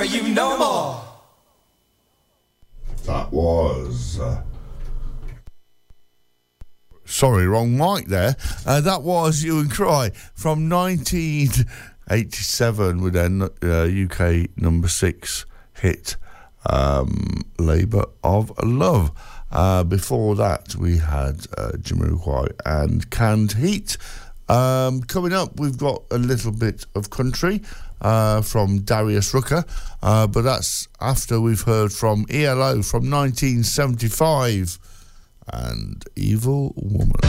for you no more. That was... Sorry, wrong mic there. That was Hue and Cry from 1987 with their UK number 6 hit, Labour of Love. Before that, we had Jamiroquai and Canned Heat. Coming up, we've got a little bit of country from Darius Rucker, but that's after we've heard from ELO from 1975 and Evil Woman.